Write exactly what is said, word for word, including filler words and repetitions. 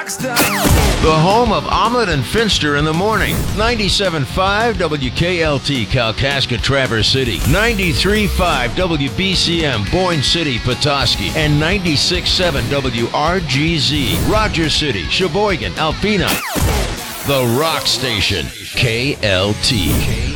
Rockstar. The home of Omelet and Finster in the morning. ninety-seven point five W K L T Kalkaska Traverse City. ninety-three point five W B C M Boyne City Petoskey. And ninety-six point seven W R G Z Rogers City, Sheboygan, Alpena. The Rock Station. K L T.